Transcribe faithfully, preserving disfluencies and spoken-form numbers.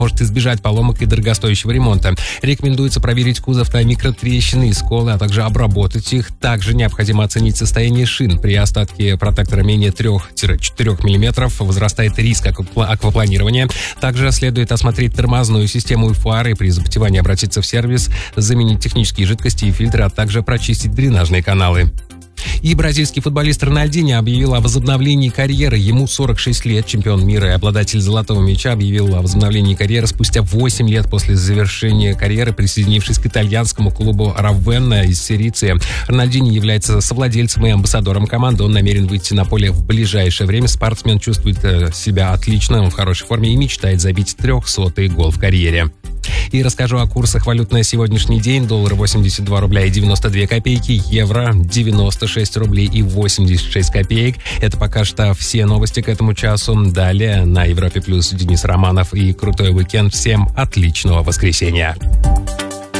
может избежать поломок и дорогостоящего ремонта. Рекомендуется проверить кузов на микротрещины и сколы, а также обработать их. Также необходимо оценить состояние шин. При остатке протектора менее трёх-четырёх миллиметров возрастает риск аквапланирования. Также следует осмотреть тормозную систему и фары. При запотевании обратиться в сервис, заменить технические жидкости и фильтры, а также прочистить дренажные каналы. И бразильский футболист Рональдиньо объявил о возобновлении карьеры. Ему сорок шесть лет. Чемпион мира и обладатель золотого мяча объявил о возобновлении карьеры спустя восемь лет после завершения карьеры, присоединившись к итальянскому клубу Равенна из Сириции. Рональдиньо является совладельцем и амбассадором команды. Он намерен выйти на поле в ближайшее время. Спортсмен чувствует себя отлично, он в хорошей форме и мечтает забить трехсотый гол в карьере. И расскажу о курсах валют на сегодняшний день. Доллар восемьдесят два рубля и девяносто две копейки, евро девяносто шесть рублей и восемьдесят шесть копеек. Это пока что все новости к этому часу. Далее на Европе Плюс Денис Романов и крутой уикенд. Всем отличного воскресенья.